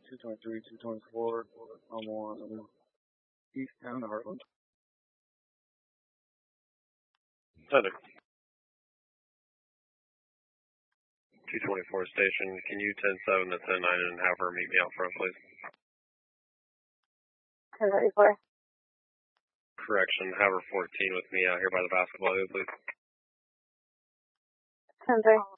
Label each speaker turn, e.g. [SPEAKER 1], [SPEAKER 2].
[SPEAKER 1] 223, 224. I'm on East Town, Heartland.
[SPEAKER 2] Thunder. 224 station, can you 10-7 to 10-9 and have her meet me out front, please?
[SPEAKER 3] 1034.
[SPEAKER 2] Correction, have her 14 with me out here by the basketball hoop, please.
[SPEAKER 3] 10-3.